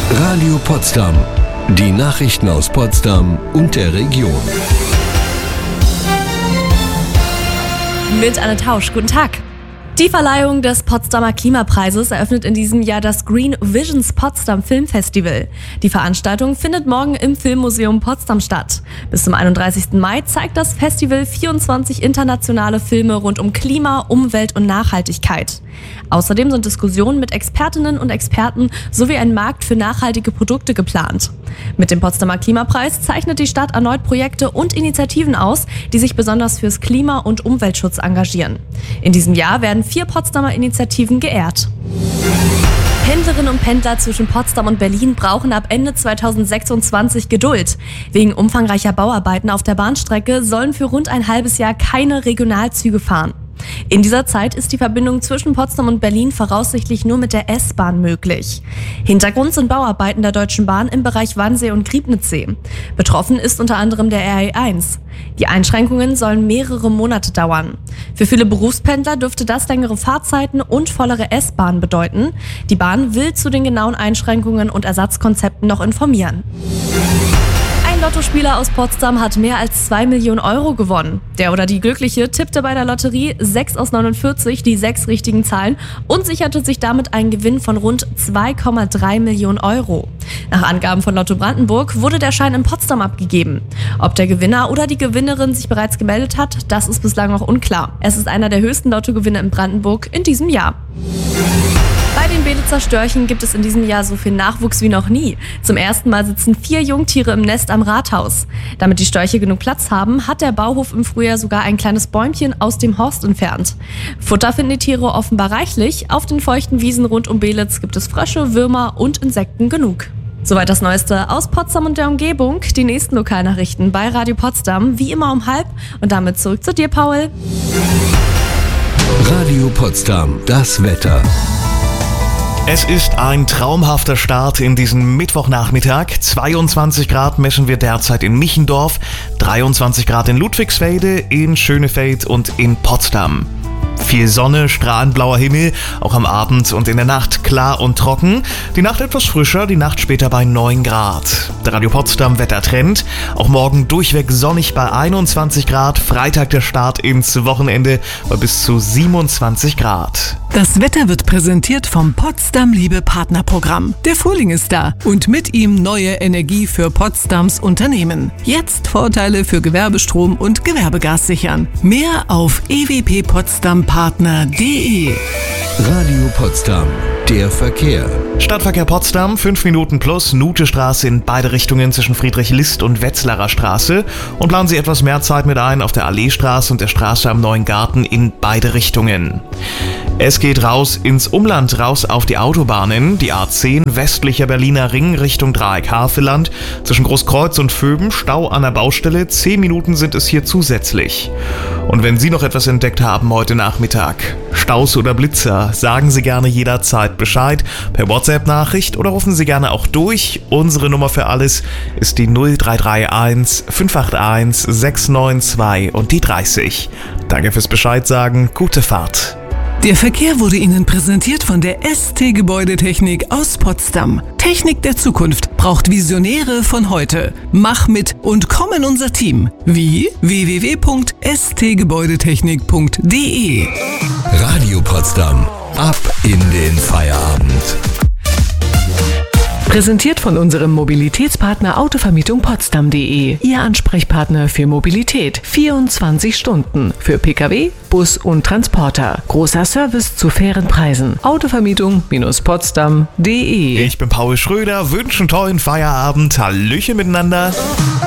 Radio Potsdam. Die Nachrichten aus Potsdam und der Region. Mit Anne Tausch, guten Tag. Die Verleihung des Potsdamer Klimapreises eröffnet in diesem Jahr das Green Visions Potsdam Filmfestival. Die Veranstaltung findet morgen im Filmmuseum Potsdam statt. Bis zum 31. Mai zeigt das Festival 24 internationale Filme rund um Klima, Umwelt und Nachhaltigkeit. Außerdem sind Diskussionen mit Expertinnen und Experten sowie ein Markt für nachhaltige Produkte geplant. Mit dem Potsdamer Klimapreis zeichnet die Stadt erneut Projekte und Initiativen aus, die sich besonders fürs Klima- und Umweltschutz engagieren. In diesem Jahr werden 4 Potsdamer Initiativen geehrt. Pendlerinnen und Pendler zwischen Potsdam und Berlin brauchen ab Ende 2026 Geduld. Wegen umfangreicher Bauarbeiten auf der Bahnstrecke sollen für rund ein halbes Jahr keine Regionalzüge fahren. In dieser Zeit ist die Verbindung zwischen Potsdam und Berlin voraussichtlich nur mit der S-Bahn möglich. Hintergrund sind Bauarbeiten der Deutschen Bahn im Bereich Wannsee und Griebnitzsee. Betroffen ist unter anderem der RE1. Die Einschränkungen sollen mehrere Monate dauern. Für viele Berufspendler dürfte das längere Fahrzeiten und vollere S-Bahn bedeuten. Die Bahn will zu den genauen Einschränkungen und Ersatzkonzepten noch informieren. Ein Lottospieler aus Potsdam hat mehr als 2 Millionen Euro gewonnen. Der oder die Glückliche tippte bei der Lotterie 6 aus 49 die 6 richtigen Zahlen und sicherte sich damit einen Gewinn von rund 2,3 Millionen Euro. Nach Angaben von Lotto Brandenburg wurde der Schein in Potsdam abgegeben. Ob der Gewinner oder die Gewinnerin sich bereits gemeldet hat, das ist bislang noch unklar. Es ist einer der höchsten Lottogewinne in Brandenburg in diesem Jahr. Bei den Belitzer Störchen gibt es in diesem Jahr so viel Nachwuchs wie noch nie. Zum ersten Mal sitzen 4 Jungtiere im Nest am Rathaus. Damit die Störche genug Platz haben, hat der Bauhof im Frühjahr sogar ein kleines Bäumchen aus dem Horst entfernt. Futter finden die Tiere offenbar reichlich. Auf den feuchten Wiesen rund um Belitz gibt es Frösche, Würmer und Insekten genug. Soweit das Neueste aus Potsdam und der Umgebung. Die nächsten Lokalnachrichten bei Radio Potsdam, wie immer um 12:30. Und damit zurück zu dir, Paul. Radio Potsdam, das Wetter. Es ist ein traumhafter Start in diesen Mittwochnachmittag. 22 Grad messen wir derzeit in Michendorf, 23 Grad in Ludwigsfelde, in Schönefeld und in Potsdam. Viel Sonne, strahlend blauer Himmel, auch am Abend und in der Nacht klar und trocken. Die Nacht etwas frischer, die Nacht später bei 9 Grad. Der Radio Potsdam Wettertrend, auch morgen durchweg sonnig bei 21 Grad. Freitag der Start ins Wochenende bei bis zu 27 Grad. Das Wetter wird präsentiert vom Potsdam Liebe Partnerprogramm. Der Frühling ist da und mit ihm neue Energie für Potsdams Unternehmen. Jetzt Vorteile für Gewerbestrom und Gewerbegas sichern. Mehr auf ewppotsdampartner.de. Radio Potsdam, der Verkehr. Stadtverkehr Potsdam, 5 Minuten plus, Nutestraße in beide Richtungen zwischen Friedrich-List und Wetzlarer Straße. Und planen Sie etwas mehr Zeit mit ein auf der Alleestraße und der Straße am Neuen Garten in beide Richtungen. Es geht raus ins Umland, raus auf die Autobahnen. Die A10 westlicher Berliner Ring Richtung Dreieck Havelland. Zwischen Großkreuz und Vöben, Stau an der Baustelle. 10 Minuten sind es hier zusätzlich. Und wenn Sie noch etwas entdeckt haben heute Nachmittag, Staus oder Blitzer, sagen Sie gerne jederzeit Bescheid per WhatsApp-Nachricht oder rufen Sie gerne auch durch. Unsere Nummer für alles ist die 0331 581 692 und die 30. Danke fürs Bescheid sagen, gute Fahrt. Der Verkehr wurde Ihnen präsentiert von der ST Gebäudetechnik aus Potsdam. Technik der Zukunft braucht Visionäre von heute. Mach mit und komm in unser Team. Wie? www.stgebäudetechnik.de. Radio Potsdam, ab in den Feierabend. Präsentiert von unserem Mobilitätspartner Autovermietung Potsdam.de. Ihr Ansprechpartner für Mobilität. 24 Stunden. Für Pkw, Bus und Transporter. Großer Service zu fairen Preisen. Autovermietung-potsdam.de. Ich bin Paul Schröder, wünsche einen tollen Feierabend. Hallöchen miteinander.